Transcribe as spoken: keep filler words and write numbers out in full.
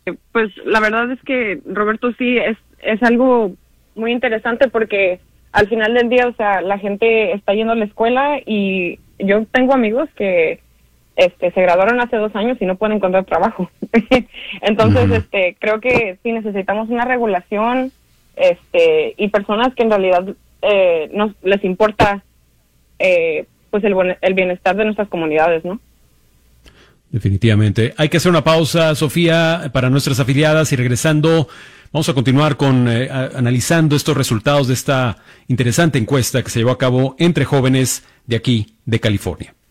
Pues la verdad es que, Roberto, sí, es, es algo muy interesante porque al final del día, o sea, la gente está yendo a la escuela y yo tengo amigos que este se graduaron hace dos años y no pueden encontrar trabajo. Entonces, uh-huh. este creo que sí necesitamos una regulación este y personas que en realidad eh, nos les importa eh, pues el, el bienestar de nuestras comunidades, ¿no? Definitivamente. Hay que hacer una pausa, Sofía, para nuestras afiliadas y regresando vamos a continuar con eh, a, analizando estos resultados de esta interesante encuesta que se llevó a cabo entre jóvenes de aquí, de California.